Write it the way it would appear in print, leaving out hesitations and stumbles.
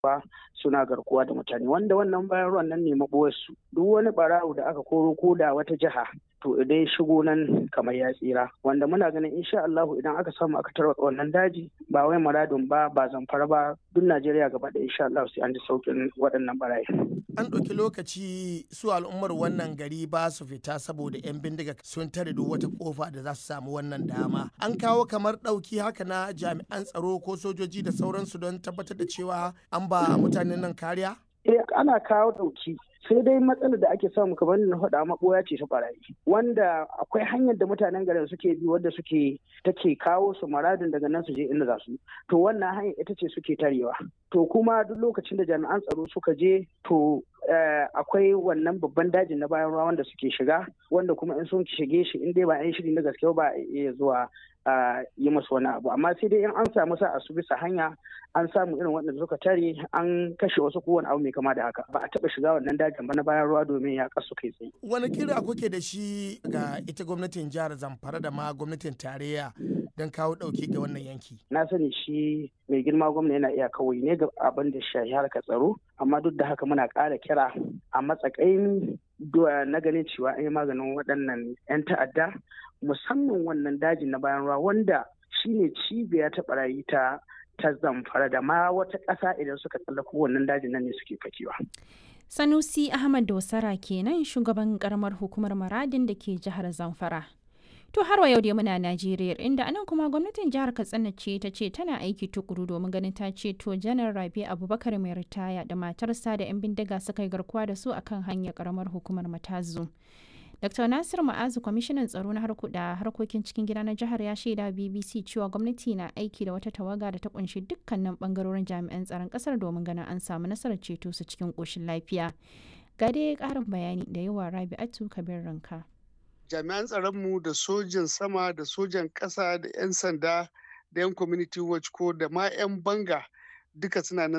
ba suna garkuwa da mutane, wanda wannan bayan ruwan nan ne maɓoyarsu. Duk wani ɓarawo da aka koro ko da wata jiha to idan ya shigo nan kamar ya tsira, wanda muna ganin insha Allahu idan aka samu aka tarwatsa wannan daji ba wai Maradun ba Zamfara ba duk Najeriya gaba da insha Allahu sai an ji saukin waɗannan barayi. An ɗauki lokaci su al'ummar wannan gari ba su fita saboda 'yan bindiga sun tare duk wata kofa da za su samu wannan dama. An kawo kamar ɗauki haka na jami'an tsaro ko sojoji da sauransu don tabbatar da cewa an ba mutanen nan kariya? Ana kawo ɗauki. Sai dai matsalar da ake samu kamar na faɗa maɓoya ce ta barayi, wanda akwai hanyar da mutanen garin suke bi wadda take kawo su Maradun daga nan su je inda za su. To wannan hanyar ita ce suke tarewa. To kuma duk lokacin da jami'an tsaro suka je to akwai wannan babban dajin na bayan ruwa wanda suke shiga, wanda kuma in sun shige shi in dai ba yan shiri na gaske ba iya zuwa yi masu wani abu. Amma sai dai in an samu sa'a su bisa hanya an samu irin waɗanda suka tare an kashe wasu kowane abu mai kama da haka. Ba a taɓa shiga wannan dajin ba na bayan ruwa domin ya kasu kai tsaye. Wani kira kuke da shi ga ita gwamnatin jihar Zamfara da ma gwamnatin tarayya don kawo ɗauki ga wannan yanki? Na sani shi mai girma gwamna yana iya kawai ne ga abin da shahi harkar tsaro, amma duk da haka muna ƙara kira a matsakain na ganin cewa an yi maganin waɗannan 'yan ta'adda, musamman wannan dajin na bayan ruwa wanda shine cibiya ta barayi ta Zamfara da ma wata ƙasa idan suka tsallako wannan dajin nan ne suke fakewa. Sanusi Ahmad Dosara kenan shugaban karamar hukumar Maradin da ke jihar Zamfara. To har wa yau dai muna Najeriya inda anan kuma gwamnatin jihar Katsina ce ta ce tana aiki tukuru domin ganin ta ceto Janar Rabi Abubakar mai ritaya da matarsa da 'yan bindiga suka yi garkuwa da su akan hanyar karamar hukumar Matazu. Dr. Nasir Ma'azu kwamishinan tsaro na harkokin cikin gida na jihar ya shaida BBC cewa gwamnati na aiki da wata tawaga da ta kunshi dukkanin bangarorin jami'an tsaron kasar domin ganin an samu nasarar ceto su cikin koshin lafiya. Ga dai karin bayani da yawa Rabi'atu Kabir Ranka. Jami'an tsaronmu da sojan sama da sojan ƙasa da 'yan sanda da 'yan community watch ko da ma 'yan banga duka suna nan